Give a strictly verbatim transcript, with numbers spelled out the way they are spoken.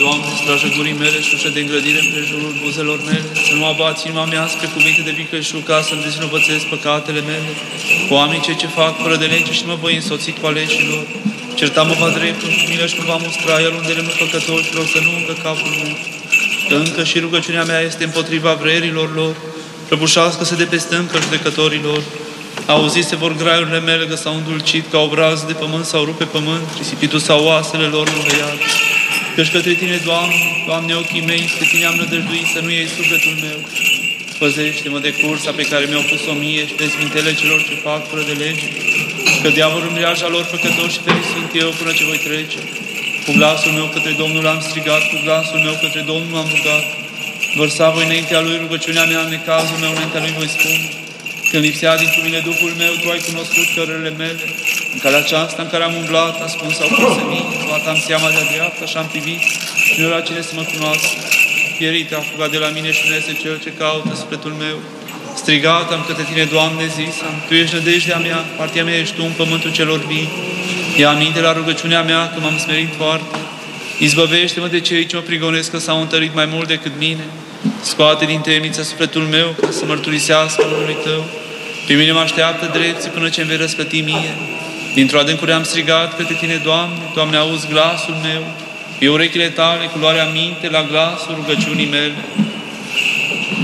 Doamne, strajă gurii mele și ușă de îngrădire împrejurul buzelor mele, să nu abați inima mea spre cuvinte de vicleșug, ca să-mi dezvinovățesc păcatele mele. Cu oamenii cei ce fac fără de lege și mă voi însoți cu aleșilor. Certa-mă va dreptul și milă și mă va mustra, iar unde le mă păcătoșilor să nu ungă capul meu. Că încă și rugăciunea mea este împotriva vrerilor lor, prăbușească-se de pe stâncă judecătorilor. Auzise vor graiurile mele că s-au îndulcit, ca obraz de pământ sau rupe pământ, risipitul sau oasele lor înveiat. Căci către Tine, Doamne, Doamne, ochii mei, spre Tine am nădăjduit, să nu iei sufletul meu. Păzește-mă de cursa pe care mi-au pus-o mie și de smintele celor ce fac fără de lege, că diavolul mireaja lor păcătoși și ferit sunt eu până ce voi trece. Cu glasul meu către Domnul am strigat, cu glasul meu către Domnul am rugat. Vărsa voi înaintea Lui rugăciunea mea, în necazul meu înaintea Lui voi spune. Când lipsea din mine Duhul meu, Tu ai cunoscut cărările mele. În calea aceasta în care am umblat, ascuns sau prosănit, luat am seama de-a dreapta și am privit, și nu la cine să mă cunoască. Pierit a fugat de la mine și nu este cel ce caută sufletul meu. Strigat am către Tine, Doamne, zis am, Tu ești nădejdea mea, partea mea ești Tu în pământul celor vii. Ia aminte la rugăciunea mea, că m-am smerit foarte. Izbăvește-mă de cei ce mă prigonesc, că s-au întărit mai mult decât mine. Scoate din temnița sufletul meu, ca să mărturisească numele Tău. Pe mine mă așteaptă drepții până ce îmi vei răsplăti mie. Dintr-o adâncuri am strigat către Tine, Doamne, Doamne, auzi glasul meu. Pe urechile Tale, cu luarea minte la glasul rugăciunii mele.